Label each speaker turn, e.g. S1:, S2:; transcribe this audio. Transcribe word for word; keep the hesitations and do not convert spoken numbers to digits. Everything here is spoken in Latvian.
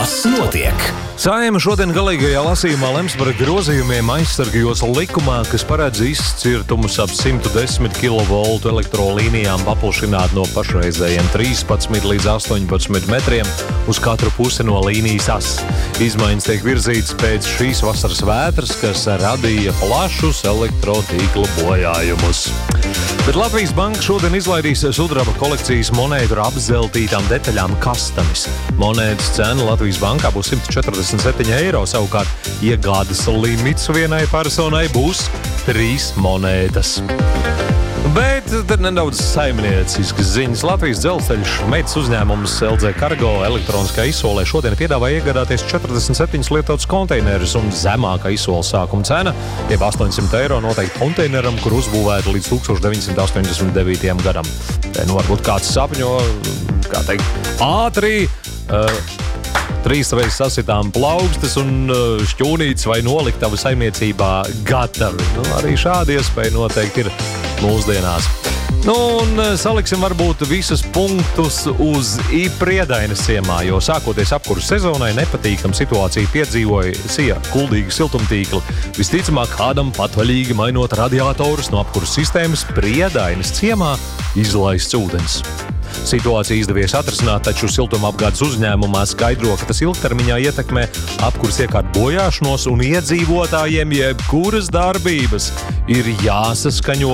S1: Kas notiek? Saeima šodien galīgajā lasījumā lems par grozījumiem aizsargījos likumā, kas paredz izcirtumus ap simt desmit kilovoltu elektrolīnijām paplašināt no pašreizējiem trīspadsmit līdz astoņpadsmit metriem uz katru pusi no līnijas as. Izmaiņas tiek virzītas pēc šīs vasaras vētras, kas radīja plašus elektrotīkla bojājumus. Bet Latvijas Banka šodien izlaidīs sudraba kolekcijas monētu ar apzeltītām detaļām kastanis. Monētas cena Latvijas Bankā būs simt četrdesmit septiņi eiro, savukārt iegādes limits vienai personai būs trīs monētas. Bet tad nedaudz saimnieciskas ziņas. Latvijas dzelzceļš meitas uzņēmums L Z Cargo elektroniskā izsolē šodien piedāvāja iegādāties četrdesmit septiņus lietotus konteinerus, un zemākā izsoles sākuma cena, jeb astoņsimt eiro, noteikti konteineram, kur uzbūvēta līdz tūkstoš deviņsimt astoņdesmit devītajam gadam. Te nu varbūt kāds sapņo, kā teikt, ātri, uh, trīsreiz sasitām plaukstas un uh, šķūnītes vai noliktava saimniecībā gatavi. Nu, arī šādi iespēja noteikti ir mūsdienās. Nu, un saliksim varbūt visus punktus uz I Priedainas ciemā, jo sākoties apkuras sezonai nepatīkam situāciju piedzīvoja Sija kuldīgi siltumtīkli. Visticamāk, kādam patvaļīgi mainot radiatorus no apkuras sistēmas Priedainas ciemā izlaists ūdens. Situācija izdevies atrisināt, taču siltumapgādes uzņēmumā skaidro, ka tas ilgtermiņā ietekmē apkuras iekārtu bojāšanos un iedzīvotājiem jebkuras darbības ir jāsaskaņo